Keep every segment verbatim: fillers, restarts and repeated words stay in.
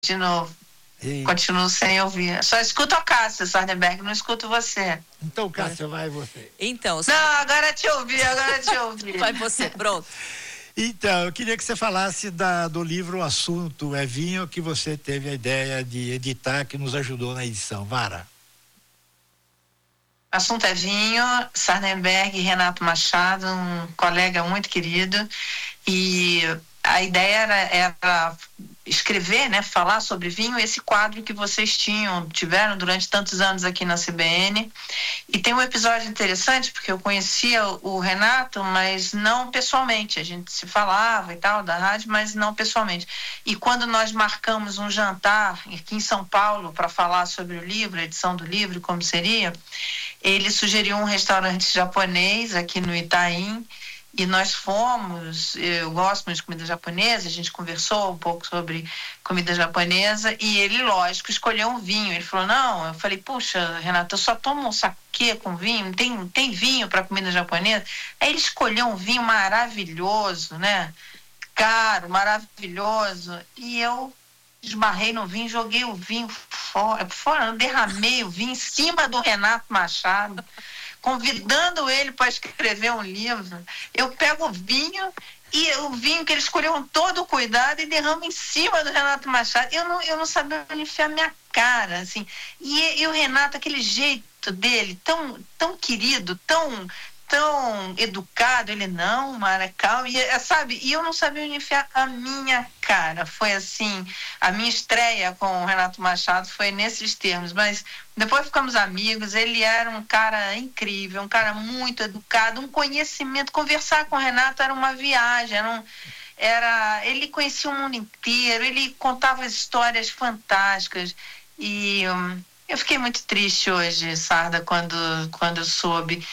de novo. E... Continuo sem ouvir. Só escuto a Cássia Sardenberg, não escuto você. Então, Cássia, vai você. Então, Não, agora te ouvi, agora te ouvi. vai você, pronto. Então, eu queria que você falasse da, do livro O Assunto é Vinho, que você teve a ideia de editar, que nos ajudou na edição. Vara. Assunto é Vinho, Sardenberg e Renato Machado, um colega muito querido, e a ideia era, era escrever, né, falar sobre vinho, esse quadro que vocês tinham, tiveram durante tantos anos aqui na C B N. E tem um episódio interessante, porque eu conhecia o Renato, mas não pessoalmente. A gente se falava e tal, da rádio, mas não pessoalmente. E quando nós marcamos um jantar aqui em São Paulo para falar sobre o livro, a edição do livro, como seria, ele sugeriu um restaurante japonês aqui no Itaim, e nós fomos. Eu gosto muito de comida japonesa, a gente conversou um pouco sobre comida japonesa, e ele, lógico, escolheu um vinho. Ele falou, não, eu falei, puxa, Renato, eu só tomo um saquê com vinho, tem, tem vinho para comida japonesa? Aí ele escolheu um vinho maravilhoso, né, caro, maravilhoso, e eu esbarrei no vinho, joguei o vinho fora, fora derramei o vinho em cima do Renato Machado, convidando ele para escrever um livro. Eu pego o vinho, e o vinho que ele escolheu com todo o cuidado, e derramo em cima do Renato Machado. Eu não, eu não sabia onde enfiar minha cara, assim. E, e o Renato, aquele jeito dele, tão, tão querido, tão, tão educado, ele, não, Mara, calma, e, sabe? E eu não sabia onde enfiar a minha cara. Foi assim, a minha estreia com o Renato Machado foi nesses termos, mas depois ficamos amigos. Ele era um cara incrível, um cara muito educado, um conhecimento. Conversar com o Renato era uma viagem, era, um, era ele conhecia o mundo inteiro, ele contava histórias fantásticas. E um, eu fiquei muito triste hoje, Sarda, quando, quando eu soube.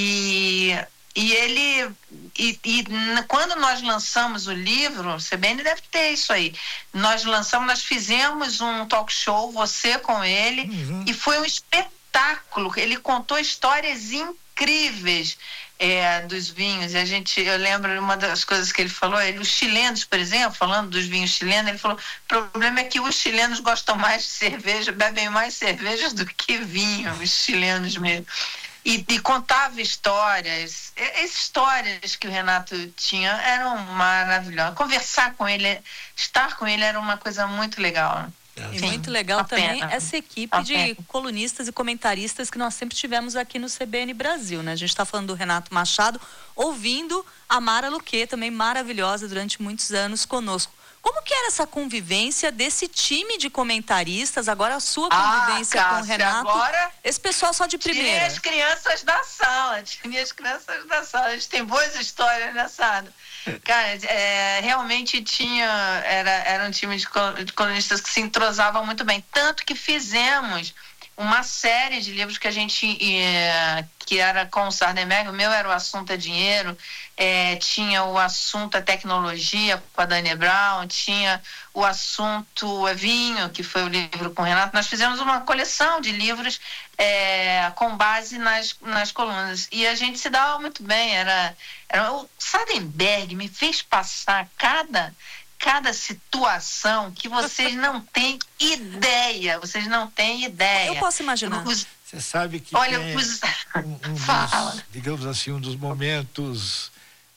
E, e ele, e, e quando nós lançamos o livro, você bem deve ter isso aí, nós lançamos, nós fizemos um talk show, você com ele, uhum. E foi um espetáculo. Ele contou histórias incríveis é, dos vinhos. E a gente, eu lembro uma das coisas que ele falou, ele, os chilenos, por exemplo, falando dos vinhos chilenos, ele falou, o problema é que os chilenos gostam mais de cerveja, bebem mais cervejas do que vinho, os chilenos mesmo. E, e contava histórias, as histórias que o Renato tinha eram maravilhosas. Conversar com ele, estar com ele era uma coisa muito legal. E muito legal também essa equipe de colunistas e comentaristas que nós sempre tivemos aqui no C B N Brasil, né? A gente está falando do Renato Machado, ouvindo a Mara Luque, também maravilhosa durante muitos anos conosco. Como que era essa convivência desse time de comentaristas, agora a sua convivência ah, Cássia, com o Renato? Agora esse pessoal só de primeira. Tinha as crianças da sala, tinha as crianças da sala. A gente tem boas histórias nessa área. Cara, é, realmente tinha, era, era um time de colunistas que se entrosava muito bem. Tanto que fizemos uma série de livros que a gente, é, que era com o Sardenberg, o meu era o Assunto é Dinheiro, é, tinha o Assunto é Tecnologia com a Dani Brown, tinha o Assunto é Vinho, que foi o livro com o Renato. Nós fizemos uma coleção de livros é, com base nas, nas colunas, e a gente se dava muito bem. Era, era, o Sardenberg me fez passar cada... cada situação que vocês não têm ideia, vocês não têm ideia. Eu posso imaginar. Os... Você sabe que Olha, tem os... um, um dos, digamos assim, um dos momentos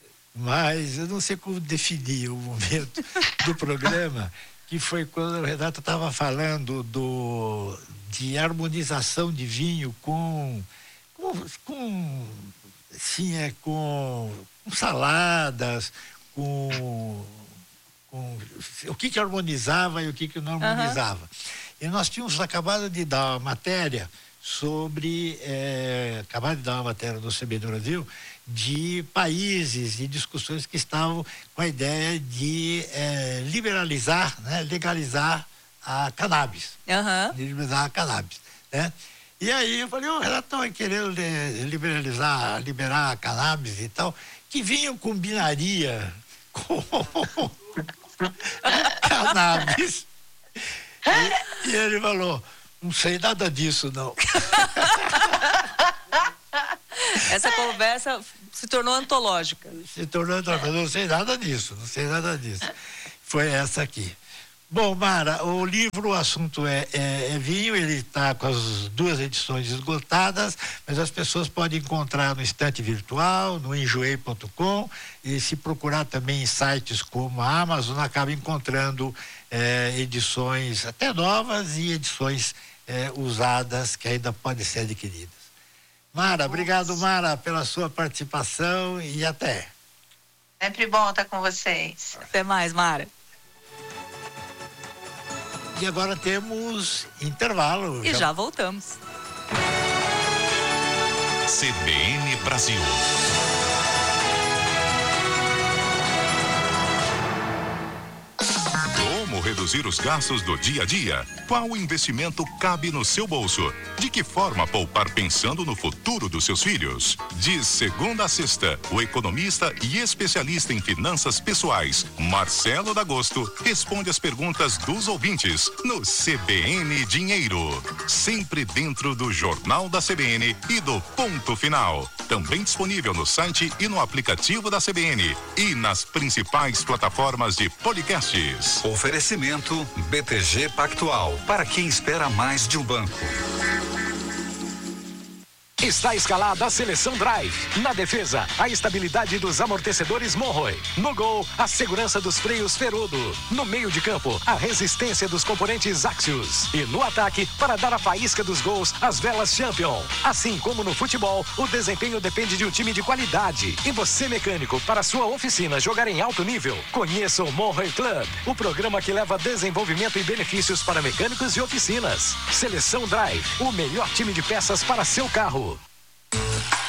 mais, eu não sei como definir o momento do programa, que foi quando o Renato estava falando do, de harmonização de vinho com, com, com, assim, é, com, com saladas, com... Com, o que que harmonizava e o que que não harmonizava. Uhum. E nós tínhamos acabado de dar uma matéria sobre, é, acabado de dar uma matéria no C B N Brasil, de países e discussões que estavam com a ideia de é, liberalizar, né, legalizar a cannabis. Uhum. Liberalizar a cannabis, né? E aí eu falei, o Renato vai querer liberalizar, liberar a cannabis e tal, que vinho combinaria com cannabis. E, e ele falou, não sei nada disso, não. Essa conversa se tornou antológica. Se tornou antológica, não sei nada disso, não sei nada disso. Foi essa aqui. Bom, Mara, o livro, o assunto é, é, é vinho, ele está com as duas edições esgotadas, mas as pessoas podem encontrar no estante virtual, no enjoei ponto com, e se procurar também em sites como a Amazon, acaba encontrando é, edições até novas e edições é, usadas que ainda podem ser adquiridas. Mara, obrigado, Mara, pela sua participação e até. Sempre bom estar com vocês. Até mais, Mara. E agora temos intervalo. E já, já voltamos. C B N Brasil. Como reduzir os gastos do dia a dia? Qual investimento cabe no seu bolso? De que forma poupar pensando no futuro dos seus filhos? De segunda a sexta, o economista e especialista em finanças pessoais, Marcelo D'Agosto, responde as perguntas dos ouvintes no C B N Dinheiro. Sempre dentro do Jornal da C B N e do Ponto Final. Também disponível no site e no aplicativo da C B N e nas principais plataformas de podcasts. Oferecimento B T G Pactual, para quem espera mais de um banco. Está escalada a seleção Drive. Na defesa, a estabilidade dos amortecedores Monroe. No gol, a segurança dos freios Ferodo. No meio de campo, a resistência dos componentes Axios. E no ataque, para dar a faísca dos gols, as velas Champion. Assim como no futebol, o desempenho depende de um time de qualidade. E você, mecânico, para sua oficina jogar em alto nível, conheça o Monroe Club, o programa que leva desenvolvimento e benefícios para mecânicos e oficinas. Seleção Drive, o melhor time de peças para seu carro.